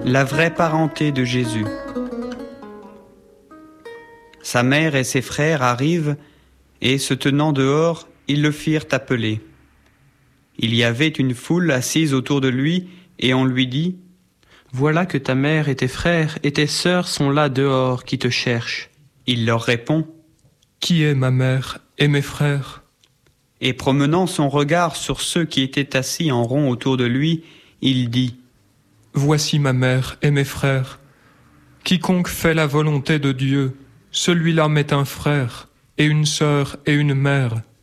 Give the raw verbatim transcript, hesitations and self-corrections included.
La vraie parenté de Jésus. Sa mère et ses frères arrivent, et se tenant dehors, ils le firent appeler. Il y avait une foule assise autour de lui, et on lui dit : « Voilà que ta mère et tes frères et tes sœurs sont là dehors qui te cherchent. » Il leur répond : « Qui est ma mère et mes frères ?» Et promenant son regard sur ceux qui étaient assis en rond autour de lui, il dit : « Voici ma mère et mes frères. Quiconque fait la volonté de Dieu, celui-là m'est un frère, et une sœur et une mère.